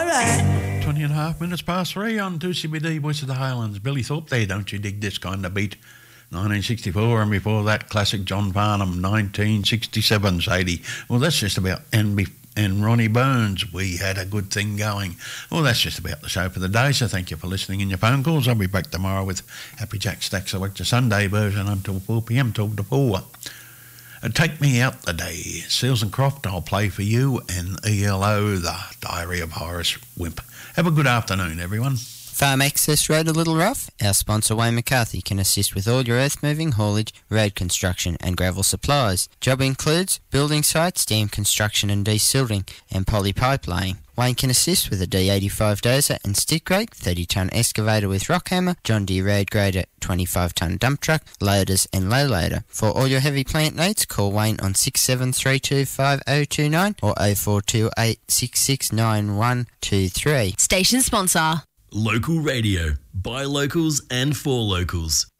alright. 20.5 past 3 on 2CBD, Voice of the Highlands. Billy Thorpe there, don't you dig this kind of beat? 1964, and before that, classic John Farnham, 1967, Sadie. Well, that's just about and Ronnie Bones, We Had a Good Thing Going. Well, that's just about the show for the day, so thank you for listening in your phone calls. I'll be back tomorrow with Happy Jack Stack Select, your Sunday version until 4 p.m, 12 to 4. Take Me Out the Day, Seals and Croft, I'll play for you, and ELO, The Diary of Horace Wimp. Have a good afternoon, everyone. Farm Access Road a little rough? Our sponsor Wayne McCarthy can assist with all your earth moving, haulage, road construction and gravel supplies. Job includes building sites, dam construction and desilting and poly pipe laying. Wayne can assist with a D85 dozer and stick rake, 30-tonne excavator with rock hammer, John Deere road grader, 25-tonne dump truck, loaders and low loader. For all your heavy plant needs, call Wayne on 67325029 or 0428 669123. Station sponsor. Local radio, by locals and for locals.